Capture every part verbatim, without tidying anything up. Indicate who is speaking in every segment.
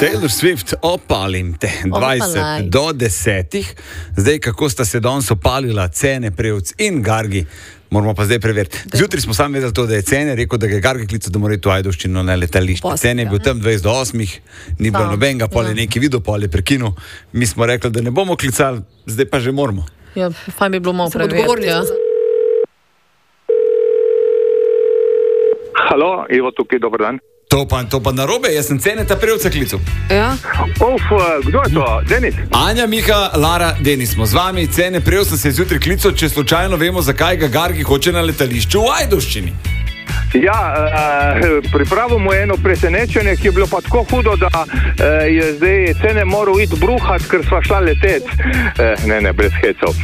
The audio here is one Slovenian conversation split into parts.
Speaker 1: Taylor Swift, opalim te, dvajset
Speaker 2: Opalaj.
Speaker 1: do desetih. Zdaj, kako sta se danes opalila cene, prevc in Gargi, moramo pa zdaj preveriti. Zjutraj smo sami vedeli to, da je cene, rekel, da ga je Gargi klical, da mora iti v Ajdovščino na letališče.
Speaker 2: Posti,
Speaker 1: Cene je bil tam dvajset do osmih, ni bilo
Speaker 2: Tam,
Speaker 1: nobenega, pol je
Speaker 2: ja.
Speaker 1: neki video, pol je prekinil. Mi smo rekli, da ne bomo klicali, zdaj pa že moramo.
Speaker 2: Ja, fajn bi bilo malo
Speaker 3: Sem
Speaker 2: preveriti.
Speaker 3: odgovorni
Speaker 2: Ja.
Speaker 3: za-
Speaker 4: Halo, Ivo tukaj, dober dan.
Speaker 1: To pa, to pa narobe, jaz sem cene ta prevca klical.
Speaker 2: Ja.
Speaker 4: Uf, kdo je to? Denis?
Speaker 1: Anja, Miha, Lara, Denis smo z vami. Cene prevc sem se zjutraj klical, če slučajno vemo, zakaj ga Gargi hoče na letališču v Ajdovščini.
Speaker 4: Ja, uh, pripravimo eno presenečenje, ki je bilo pa tako hudo, da uh, je zdaj cene moral iti bruhat, ker sva šla letec. Uh, ne, ne, brez hecov.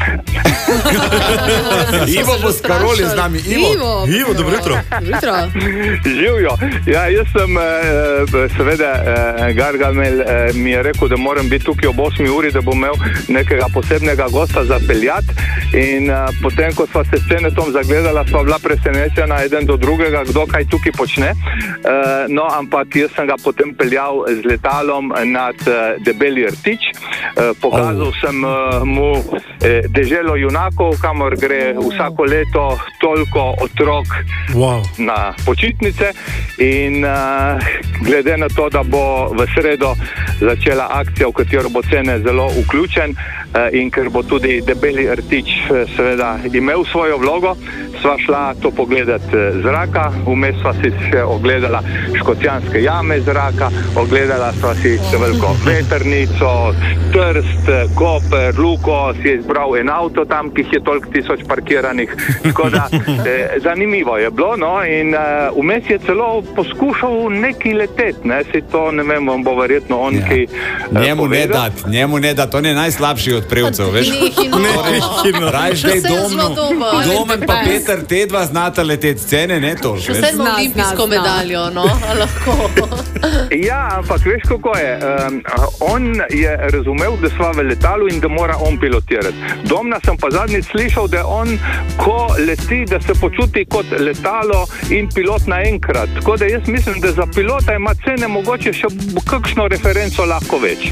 Speaker 1: Ivo bo s Karoli z nami. Ivo.
Speaker 3: Ivo,
Speaker 5: Ivo, dobro jutro.
Speaker 3: jutro.
Speaker 4: Živijo. Ja, jaz sem, uh, seveda, uh, Gargamel uh, mi je rekel, da moram biti tukaj ob osmi uri, da bom imel nekega posebnega gosta za peljat. In uh, potem, ko sva se s Cenetom zagledala, sva bila presenečena eden do drugega, kdo kaj tukaj počne. Uh, no, ampak jaz sem ga potem peljal z letalom nad uh, Debeli rtič. Uh, pokazal oh. sem uh, mu eh, deželo junakov, kamor gre vsako leto toliko otrok
Speaker 5: Wow.
Speaker 4: na počitnice in uh, glede na to, da bo v sredo začela akcija, v katero bo Cene zelo vključen uh, in ker bo tudi Debeli rtič uh, seveda imel svojo vlogo, sva šla to pogledat uh, zraka, vmes sva si še ogledala Škocjanske jame zraka, ogledala sva si veliko vetrnico, Trst, Koper, Luko, si je izbral en avto tam, ki je toliko tisoč parkiranih, tako da eh, zanimivo je bilo, no, in uh, vmes je celo poskušal neki letet, ne, si to, ne vem, vam bo verjetno on,
Speaker 1: Ja.
Speaker 4: ki uh,
Speaker 1: Njemu ne dat, njemu ne dat, on je najslabši od prevcev, veš?
Speaker 3: Nehino.
Speaker 1: Rajš
Speaker 3: Še
Speaker 1: dej
Speaker 3: vse zelo
Speaker 1: Domnu,
Speaker 3: dober.
Speaker 1: Domen pa Peter, te dva znata leteti, Cene ne toliko,
Speaker 3: Še
Speaker 1: veš?
Speaker 3: sedmo
Speaker 2: Zna,
Speaker 3: olimpijsko
Speaker 2: zna, zna.
Speaker 3: medaljo, no, a lahko.
Speaker 4: Ja, ampak veš, kako je. Um, on je razumel, da sva v letalu in da mora on pilotirati. Domna sem pa zadnjič slišal, da on, ko leti, da se počuti kot letalo in pilot naenkrat. Tako da jaz mislim, da za pilota ima Cene mogoče še kakšno referenco lahko več.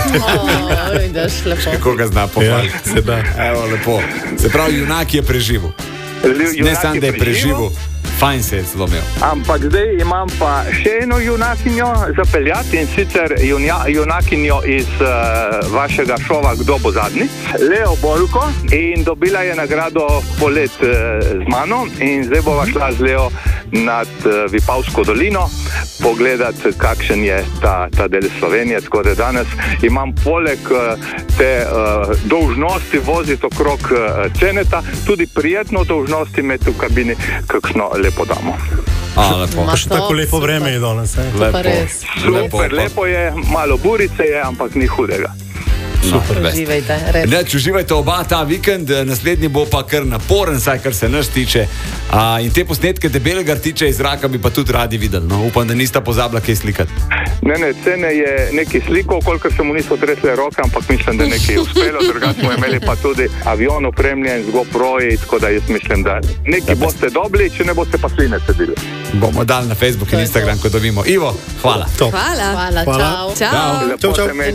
Speaker 3: O, vidiš, lepo.
Speaker 1: Koga zna
Speaker 5: Ja,
Speaker 1: pohvaliti.
Speaker 5: se da.
Speaker 1: Evo, lepo. Se pravi, junak je preživel. Ne samo, da je preživel, fajn se je zelo imel.
Speaker 4: Ampak zdaj imam pa še eno junakinjo zapeljati in sicer junja, junakinjo iz uh, vašega šova Kdo bo zadnji, Leo Bolko, in dobila je nagrado Polet uh, z mano in zdaj bova šla z Leo nad uh, Vipavsko dolino pogledati, kakšen je ta, ta del Slovenije, tako da danes imam poleg uh, te uh, dolžnosti voziti okrog uh, Ceneta, tudi prijetno dolžnost imeti v kabini kakšno lepo damo.
Speaker 1: A, lepo.
Speaker 3: Ma
Speaker 5: Še
Speaker 3: to,
Speaker 5: tako lepo
Speaker 3: super.
Speaker 5: vreme je danes. eh.
Speaker 1: Lepo.
Speaker 3: pa res.
Speaker 4: Super, lepo je, malo burice je, ampak ni hudega.
Speaker 1: Super, best.
Speaker 3: Uživajte, res.
Speaker 1: Neč, uživajte oba ta vikend, naslednji bo pa kar naporen, saj kar se nas tiče. A, in te posnetke Debelega rtiča iz zraka bi pa tudi radi videli. No? Upam, da nista pozabila kaj slikati.
Speaker 4: Ne, ne, Cene je neki slikal, kolikor se mu niso tresle roke, ampak mislim, da nekaj je uspelo, drugače smo imeli pa tudi avion opremljen z GoPro-ji, tako da jaz mislim, da nekaj boste dobili, če ne boste pa sline sedili.
Speaker 1: Bomo dali na Facebook
Speaker 3: To
Speaker 1: in
Speaker 3: je
Speaker 1: Instagram, ko dobimo. Ivo, hvala.
Speaker 5: Top.
Speaker 3: Hvala. Hvala,
Speaker 5: Hvala.
Speaker 3: čau.
Speaker 2: Čau.
Speaker 4: Lepo
Speaker 5: Čau, čau.
Speaker 4: se imejte.